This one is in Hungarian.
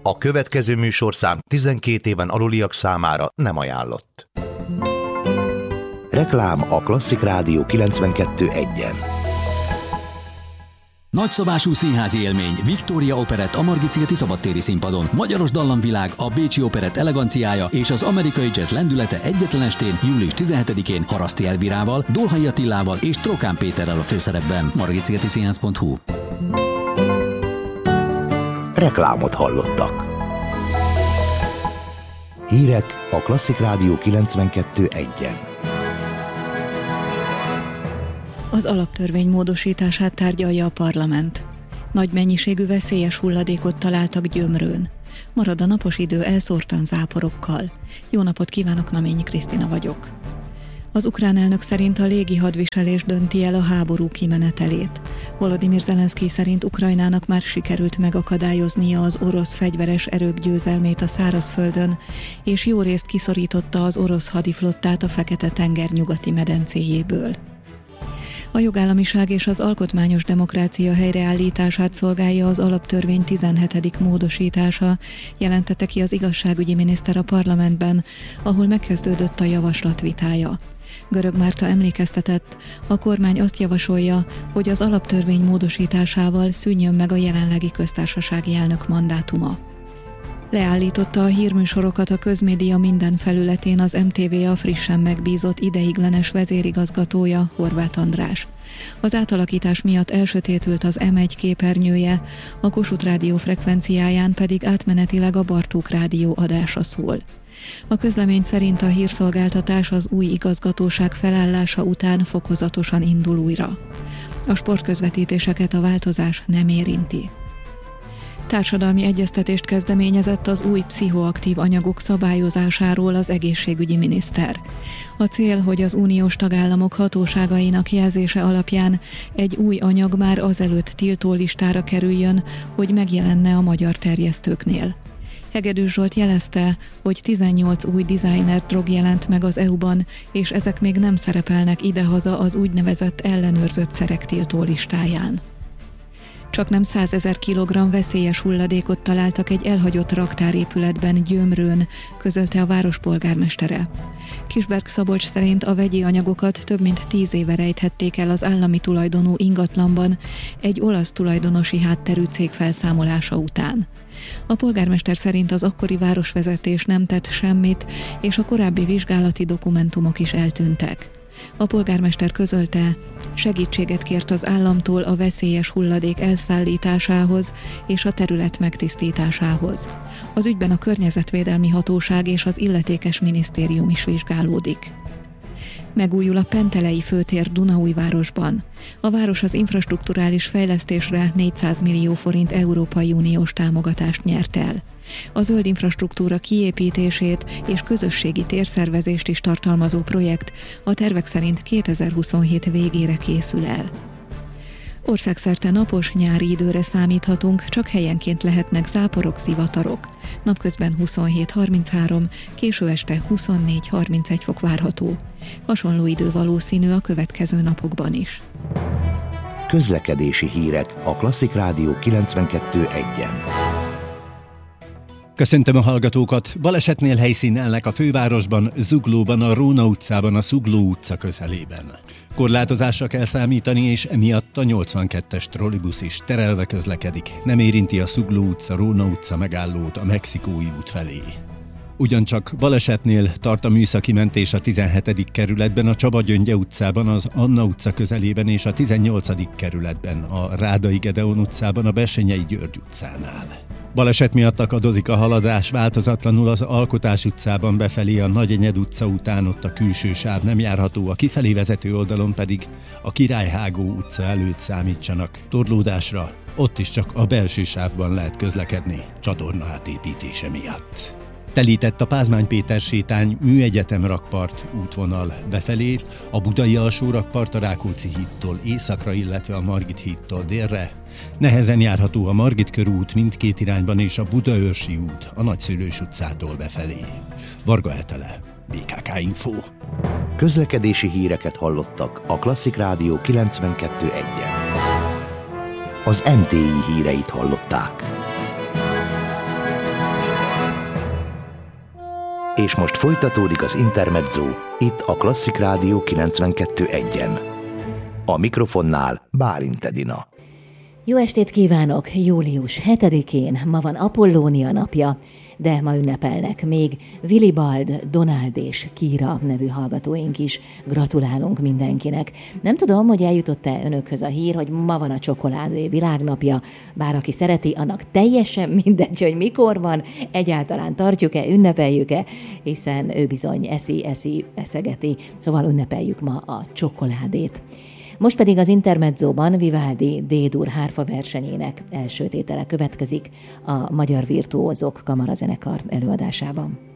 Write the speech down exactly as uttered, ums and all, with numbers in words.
A következő műsorszám tizenkét éven aluliak számára nem ajánlott. Reklám a Klasszik Rádió kilencvenkettő egyen. Nagyszabású színházi élmény, Victoria Operett a Margit-szigeti szabadtéri színpadon, magyaros dallamvilág, a Bécsi Operett eleganciája és az amerikai jazz lendülete egyetlen estén, július tizenhetedikén Haraszti Elvirával, Dolhai Attilával és Trokán Péterrel a főszerepben. margitszigeti színház pont hu. Reklámot hallottak. Hírek a Klasszik Rádió kilencvenkettő egyen. Az alaptörvény módosítását tárgyalja a parlament. Nagy mennyiségű veszélyes hulladékot találtak Gyömrőn. Marad a napos idő elszórtan záporokkal. Jó napot kívánok, Naményi Krisztina vagyok. Az ukrán elnök szerint a légi hadviselés dönti el a háború kimenetelét. Volodymyr Zelenszky szerint Ukrajnának már sikerült megakadályoznia az orosz fegyveres erők győzelmét a szárazföldön, és jó részt kiszorította az orosz hadiflottát a Fekete-tenger nyugati medencéjéből. A jogállamiság és az alkotmányos demokrácia helyreállítását szolgálja az alaptörvény tizenhetedik módosítása, jelentette ki az igazságügyi miniszter a parlamentben, ahol megkezdődött a javaslat vitája. Görög Márta emlékeztetett, a kormány azt javasolja, hogy az alaptörvény módosításával szűnjön meg a jelenlegi köztársasági elnök mandátuma. Leállította a hírműsorokat a közmédia minden felületén az em té vé a frissen megbízott ideiglenes vezérigazgatója, Horváth András. Az átalakítás miatt elsötétült az em egy képernyője, a Kossuth Rádió frekvenciáján pedig átmenetileg a Bartók Rádió adása szól. A közlemény szerint a hírszolgáltatás az új igazgatóság felállása után fokozatosan indul újra. A sportközvetítéseket a változás nem érinti. Társadalmi egyeztetést kezdeményezett az új pszichoaktív anyagok szabályozásáról az egészségügyi miniszter. A cél, hogy az uniós tagállamok hatóságainak jelzése alapján egy új anyag már azelőtt tiltó listára kerüljön, hogy megjelenne a magyar terjesztőknél. Hegedűs Zsolt jelezte, hogy tizennyolc új designer drog jelent meg az é u-ban, és ezek még nem szerepelnek idehaza az úgynevezett ellenőrzött szerek tiltó listáján. Csaknem százezer kilogramm veszélyes hulladékot találtak egy elhagyott raktárépületben Gyömrőn, közölte a város polgármestere. Kisberg Szabolcs szerint a vegyi anyagokat több mint tíz éve rejthették el az állami tulajdonú ingatlanban egy olasz tulajdonosi hátterű cég felszámolása után. A polgármester szerint az akkori városvezetés nem tett semmit, és a korábbi vizsgálati dokumentumok is eltűntek. A polgármester közölte, segítséget kért az államtól a veszélyes hulladék elszállításához és a terület megtisztításához. Az ügyben a Környezetvédelmi Hatóság és az illetékes minisztérium is vizsgálódik. Megújul a Pentelei főtér Dunaújvárosban. A város az infrastrukturális fejlesztésre négyszáz millió forint Európai Uniós támogatást nyert el. A zöld infrastruktúra kiépítését és közösségi térszervezést is tartalmazó projekt a tervek szerint kétezer-huszonhét végére készül el. Országszerte napos nyári időre számíthatunk, csak helyenként lehetnek záporok, zivatarok. Napközben huszonhét harminchárom, késő este huszonnégy harmincegy fok várható. Hasonló idő valószínű a következő napokban is. Közlekedési hírek a Klasszik Rádió kilencvenkettő egyen. Köszöntöm a hallgatókat! Balesetnél helyszínelnek a fővárosban, Zuglóban, a Róna utcában, a Zugló utca közelében. Korlátozásra kell számítani, és emiatt a nyolcvankettes trollibusz is terelve közlekedik. Nem érinti a Zugló utca, Róna utca megállót a Mexikói út felé. Ugyancsak balesetnél tart a műszaki mentés a tizenhetedik kerületben, a Csaba-Gyöngye utcában, az Anna utca közelében és a tizennyolcadik kerületben, a Rádai Gedeon utcában, a Bessenyei György utcánál. Baleset miatt akadozik a haladás változatlanul az Alkotás utcában befelé, a Nagyenyed utca után, ott a külső sáv nem járható, a kifelé vezető oldalon pedig a Királyhágó utca előtt számítsanak torlódásra, ott is csak a belső sávban lehet közlekedni csatorna átépítése miatt. Telített a Pázmány Péter sétány Műegyetem rakpart útvonal befelé, a Budai alsó rakpart a Rákóczi hídtól északra, illetve a Margit hídtól délre. Nehezen járható a Margit körút mindkét irányban és a Budaörsi út a Nagyszülős utcától befelé. Varga Etele, bé ká ká Info. Közlekedési híreket hallottak a Klasszik Rádió kilencvenkettő egyen. Az em té i híreit hallották. És most folytatódik az Intermezzo, itt a Klasszik Rádió kilencvenkettő egyen. A mikrofonnál Bálint Edina. Jó estét kívánok! július hetedikén ma van Apollónia napja, de ma ünnepelnek még Willibald, Donald és Kira nevű hallgatóink is. Gratulálunk mindenkinek. Nem tudom, hogy eljutott-e önökhöz a hír, hogy ma van a csokoládé világnapja, bár aki szereti, annak teljesen mindegy, hogy mikor van, egyáltalán tartjuk-e, ünnepeljük-e, hiszen ő bizony eszi, eszi, eszegeti, szóval ünnepeljük ma a csokoládét. Most pedig az Intermezzóban Vivaldi D-dur hárfa versenyének első tétele következik a Magyar Virtuózok Kamarazenekar előadásában.